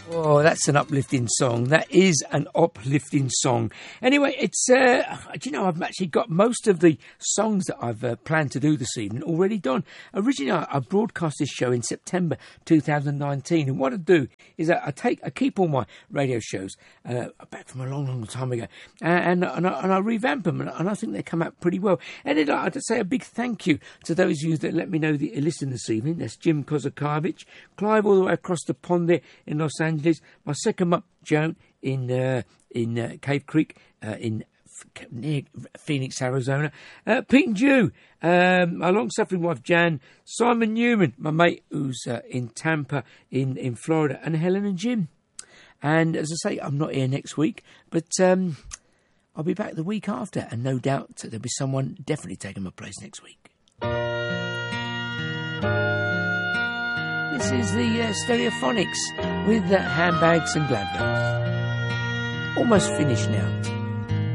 Oh, that's an uplifting song. That is an uplifting song. Anyway, it's, I've actually got most of the songs that I've planned to do this evening already done. Originally, I broadcast this show in September 2019. And what I do is I keep all my radio shows back from a long, long time ago. And I revamp them. And I think they come out pretty well. And then I'd say a big thank you to those of you that let me know that you listen this evening. That's Jim Kozakavich, Clive all the way across the pond there in Los Angeles. My second mum, Joan, in Cave Creek, near Phoenix, Arizona. Pete and Jew, my long-suffering wife, Jan. Simon Newman, my mate, who's in Tampa, in Florida. And Helen and Jim. And as I say, I'm not here next week, but I'll be back the week after. And no doubt there'll be someone definitely taking my place next week. This is the Stereophonics with Handbags and Gladwells. Almost finished now.